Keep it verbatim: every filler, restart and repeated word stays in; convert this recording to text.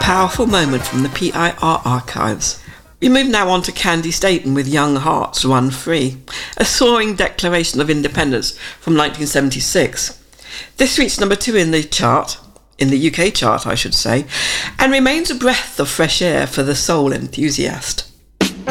powerful moment from the P I R archives. We move now on to Candi Staton with Young Hearts Run Free, a soaring declaration of independence from nineteen seventy-six. This reached number two in the chart, in the U K chart I should say, and remains a breath of fresh air for the soul enthusiast.